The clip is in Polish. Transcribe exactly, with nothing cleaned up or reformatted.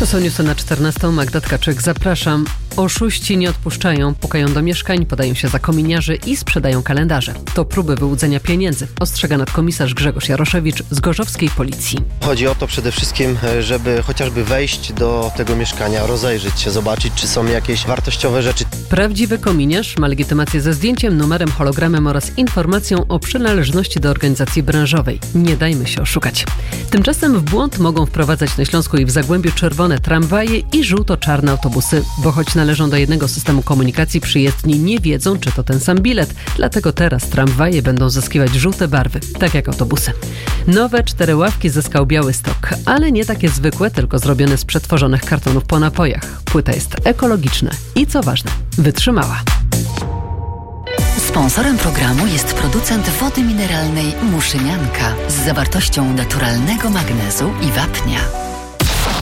To są newsy na czternastą. Magda Tkaczyk, zapraszam. Oszuści nie odpuszczają, pukają do mieszkań, podają się za kominiarzy i sprzedają kalendarze. To próby wyłudzenia pieniędzy, ostrzega nadkomisarz Grzegorz Jaroszewicz z gorzowskiej policji. Chodzi o to przede wszystkim, żeby chociażby wejść do tego mieszkania, rozejrzeć się, zobaczyć, czy są jakieś wartościowe rzeczy. Prawdziwy kominiarz ma legitymację ze zdjęciem, numerem, hologramem oraz informacją o przynależności do organizacji branżowej. Nie dajmy się oszukać. Tymczasem w błąd mogą wprowadzać na Śląsku i w Zagłębiu czerwone tramwaje i żółto-czarne autobusy, bo choć należą do jednego systemu komunikacji, przyjezdni nie wiedzą, czy to ten sam bilet. Dlatego teraz tramwaje będą zyskiwać żółte barwy, tak jak autobusy. Nowe cztery ławki zyskał Białystok, ale nie takie zwykłe, tylko zrobione z przetworzonych kartonów po napojach. Płyta jest ekologiczna i, co ważne, wytrzymała. Sponsorem programu jest producent wody mineralnej Muszynianka z zawartością naturalnego magnezu i wapnia.